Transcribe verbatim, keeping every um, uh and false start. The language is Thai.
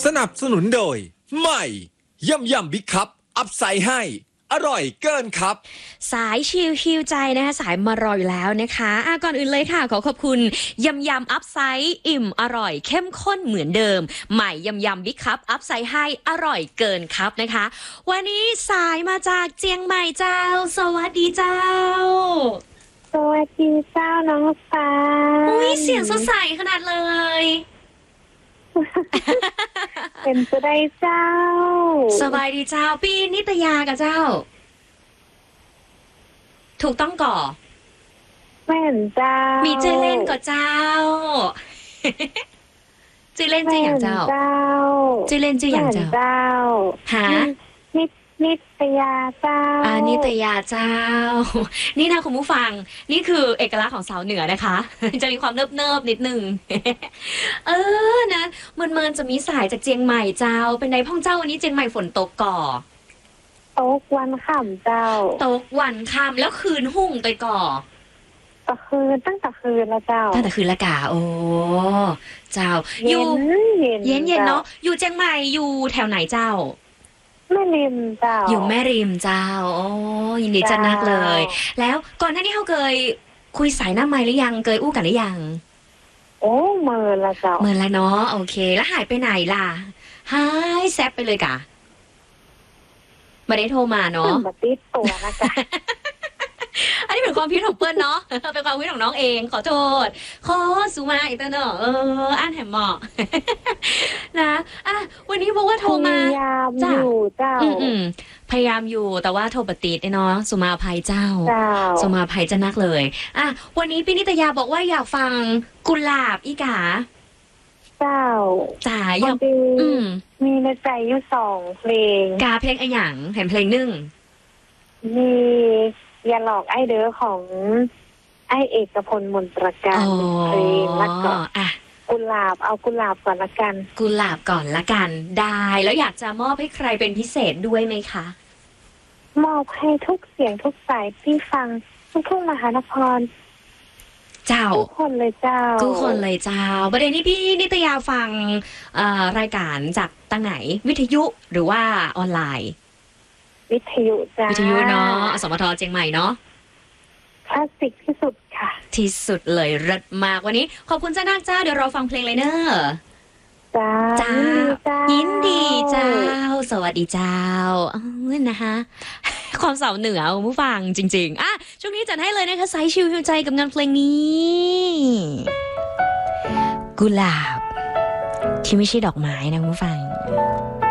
สนับสนุนโดยใหม่ยำยำบิ๊กคัพอัพไซด์ให้อร่อยเกินครับสายชิลชิลใจนะคะสายมารออยู่แล้วนะคะอ่ะก่อนอื่นเลยค่ะขอขอบคุณยำยำอัพไซด์อิ่มอร่อยเข้มข้นเหมือนเดิมใหม่ยำยำบิ๊กคัพอัพไซด์ให้อร่อยเกินครับนะคะวันนี้สายมาจากเจียงใหม่เจ้าสวัสดีเจ้าสวัสดีเจ้าน้องฟ้าอุ้ยเสียงสดใสขนาดเลยเป็นจะได้เจ้าสบายดีเจ้าปีนิตยากับเจ้าถูกต้องก่อแม่นเจ้ามีเจเล่นกับเจ้าเจเล่นเจอย่างเจ้าเจเล่นเจอย่างเจ้าเจ้าฮะนินิตยาเจ้าอ่านิตยาเจ้านี่นะคุณผู้ฟังนี่คือเอกลักษณ์ของสาวเหนือนะคะจะมีความเนิบเนิบนิดนึงเออนะเมินเมินจะมีสายจากเจียงใหม่เจ้าเป็นไงพ่องเจ้าวันนี้เจียงใหม่ฝนตกก่อตกวันค่ำเจ้าตกวันค่ำแล้วคืนหุ่งไปก่อตะคืนตั้งแต่คืนแล้วเจ้าตั้งแต่คืนละกะโอ้เจ้าอยู่เย็นเย็นเย็นเนาะอยู่เจียงใหม่อยู่แถวไหนเจ้าแม่ริมเจ้าอยู่แม่ริมเจ้าโอ้ยินดีจะนักเลยแล้วก่อนหน้านี้เขาเคยคุยสายหน้าไมค์หรือยังเคยอู้กันหรือยังโอ้เมินละเจ้าเมินแล้วเนาะโอเคแล้วหายไปไหนล่ะหายแซบไปเลยกะไม่ได้โทรมาเนาะมาติดตัวนะจ๊ะอันนี้เป็นความคิดของเปิ้ลเนาะเป็นความคิดของน้องเองขอโทษขอสูมาอีกตัวเนาะเอออ่านแถมเหมาะนะอ่ะวันนี้บอกว่าโทรมาพยายามอยู่เจ้าพยายามอยู่แต่ว่าโทรปฏิดเนาะสุมาภัยเจ้าสุมาภัยจะนักเลยอ่ะวันนี้พี่นิตยาบอกว่าอยากฟังกุหลาบอีกาเจ้าจ๋าอยากมีในใจอยู่สองเพลงกาเพลงไอหยังเห็นเพลงหนึ่งมีอย่าหลอกไอเด้อของไอเอกพลมนตรการเพลงแล้วก็อ่ะกุหลาบเอากุหลาบก่อนละกันกุหลาบก่อนละกันได้แล้วอยากจะมอบให้ใครเป็นพิเศษด้วยไหมคะมอบให้ทุกเสียงทุกสายที่ฟังทุกทุ่งมหานครเจ้าทุกคนเลยเจ้าทุกคนเลยเจ้าประเด็นนี้พี่นิตยาฟังรายการจากตั้งไหนวิทยุหรือว่าออนไลน์วิทยุจ้าวิทยุเนาะสมทเชียงใหม่เนาะคลาสสิกที่สุดค่ะที่สุดเลยเลิศมากวันนี้ขอบคุณเจ้านาคเจ้าเดี๋ยวเราฟังเพลงเลยเนอะจ้าจ้ายินดีเจ้าสวัสดีเจ้าเล่นนะคะความสาวเหนือผู้ฟังจริงๆอ่ะช่วงนี้จัดให้เลยนะคะสายชิลหิวใจกับงานเพลงนี้กุหลาบที่ไม่ใช่ดอกไม้นะผู้ฟัง